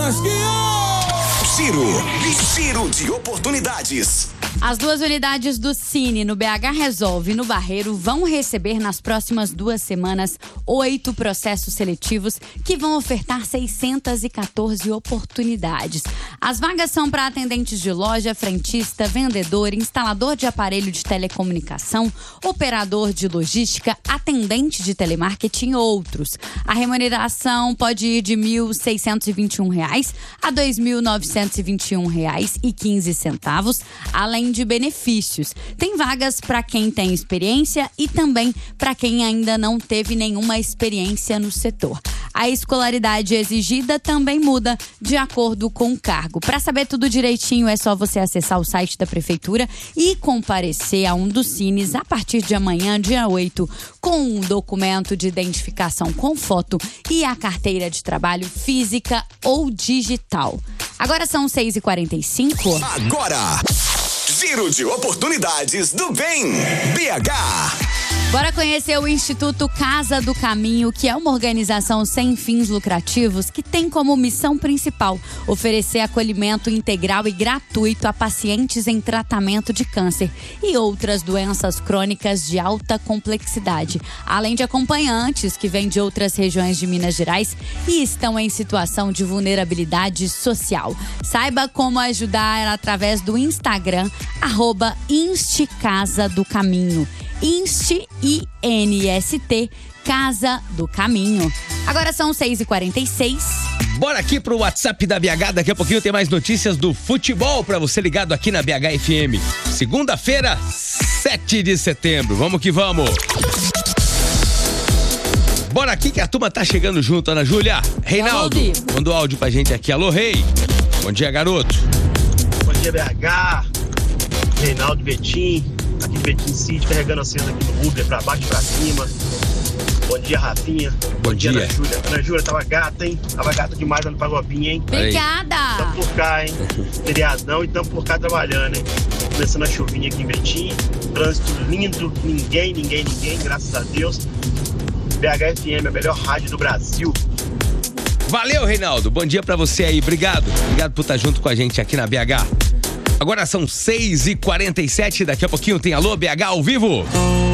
Giro de oportunidades. As 2 unidades do Cine no BH Resolve e no Barreiro vão receber nas próximas 2 semanas 8 processos seletivos que vão ofertar 614 oportunidades. As vagas são para atendentes de loja, frentista, vendedor, instalador de aparelho de telecomunicação, operador de logística, atendente de telemarketing e outros. A remuneração pode ir de R$ 1.621 a R$ 2.921,15, além de benefícios. Tem vagas para quem tem experiência e também para quem ainda não teve nenhuma experiência no setor. A escolaridade exigida também muda de acordo com o cargo. Para saber tudo direitinho, é só você acessar o site da Prefeitura e comparecer a um dos cines a partir de amanhã, dia 8, com um documento de identificação com foto e a carteira de trabalho física ou digital. Agora são 6h45. Agora, Giro de oportunidades do Bem BH. Bora conhecer o Instituto Casa do Caminho, que é uma organização sem fins lucrativos que tem como missão principal oferecer acolhimento integral e gratuito a pacientes em tratamento de câncer e outras doenças crônicas de alta complexidade, além de acompanhantes que vêm de outras regiões de Minas Gerais e estão em situação de vulnerabilidade social. Saiba como ajudar através do Instagram, @InstCasaDoCaminho. INST, Casa do Caminho. Agora são 6h46. Bora aqui pro WhatsApp da BH. Daqui a pouquinho tem mais notícias do futebol pra você ligado aqui na BH FM. Segunda-feira, 7 de setembro. Vamos que vamos. Bora aqui que a turma tá chegando junto, Ana Júlia. Reinaldo, manda o áudio pra gente aqui. Alô, Rei. Bom dia, garoto. Bom dia, BH. Reinaldo, Betim. Aqui em Betim City, carregando vocês aqui no Uber, pra baixo e pra cima. Bom dia, Rafinha. Bom dia. Ana Júlia. Ana Júlia tava gata, hein? Tava gata demais lá no Pagobinha, hein? Obrigada! Tamo por cá, hein? Feriadão e tamo por cá trabalhando, hein? Começando a chuvinha aqui em Betim. Trânsito lindo, ninguém, graças a Deus. BH FM, a melhor rádio do Brasil. Valeu, Reinaldo. Bom dia pra você aí. Obrigado por estar junto com a gente aqui na BH. Agora são 6h47, daqui a pouquinho tem Alô BH ao vivo.